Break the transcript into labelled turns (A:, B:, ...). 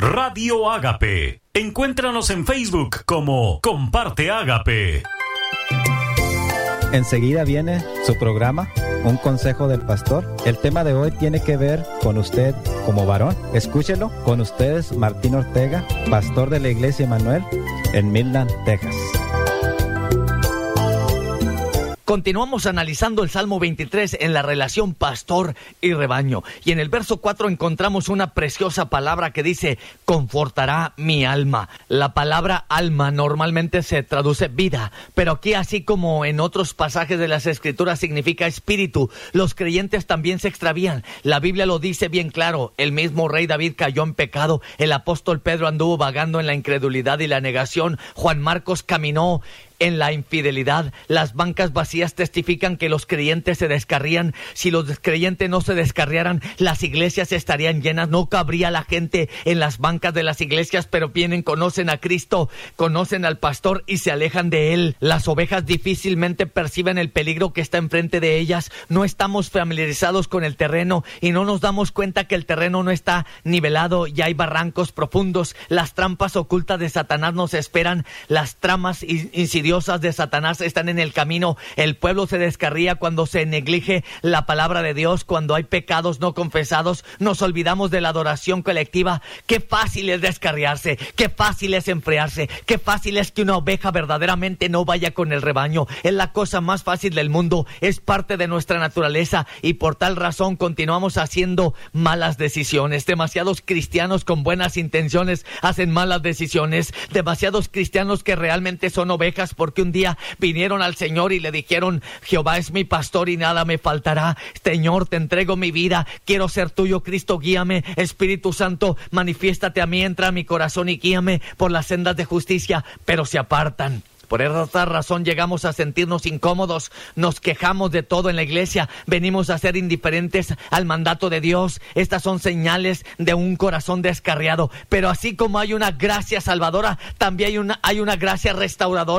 A: Radio Ágape. Encuéntranos en Facebook como Comparte Ágape.
B: Enseguida viene su programa, Un Consejo del Pastor. El tema de hoy tiene que ver con usted como varón. Escúchelo. Con ustedes, Martín Ortega, pastor de la Iglesia Emmanuel en Midland, Texas.
C: Continuamos analizando el Salmo 23 en la relación pastor y rebaño. Y en el verso 4 encontramos una preciosa palabra que dice, confortará mi alma. La palabra alma normalmente se traduce vida, pero aquí, así como en otros pasajes de las Escrituras, significa espíritu. Los creyentes también se extravían. La Biblia lo dice bien claro. El mismo rey David cayó en pecado. El apóstol Pedro anduvo vagando en la incredulidad y la negación. Juan Marcos caminó en la infidelidad. Las bancas vacías testifican que los creyentes se descarrían. Si los creyentes no se descarriaran, las iglesias estarían llenas. No cabría la gente en las bancas de las iglesias, pero vienen, conocen a Cristo, conocen al pastor y se alejan de él. Las ovejas difícilmente perciben el peligro que está enfrente de ellas. No estamos familiarizados con el terreno y no nos damos cuenta que el terreno no está nivelado y hay barrancos profundos. Las trampas ocultas de Satanás nos esperan. Las tramas insidiosas de Satanás están en el camino. El pueblo se descarría cuando se neglige la palabra de Dios, cuando hay pecados no confesados. Nos olvidamos de la adoración colectiva. Qué fácil es descarriarse, qué fácil es enfriarse, qué fácil es que una oveja verdaderamente no vaya con el rebaño. Es la cosa más fácil del mundo, es parte de nuestra naturaleza y por tal razón continuamos haciendo malas decisiones. Demasiados cristianos con buenas intenciones hacen malas decisiones. Demasiados cristianos que realmente son ovejas porque un día vinieron al Señor y le dijeron, Jehová es mi pastor y nada me faltará. Señor, te entrego mi vida, quiero ser tuyo. Cristo, guíame. Espíritu Santo, manifiéstate a mí, entra a mi corazón y guíame por las sendas de justicia, pero se apartan. Por esa razón llegamos a sentirnos incómodos, nos quejamos de todo en la iglesia, venimos a ser indiferentes al mandato de Dios. Estas son señales de un corazón descarriado. Pero así como hay una gracia salvadora, también hay una gracia restauradora.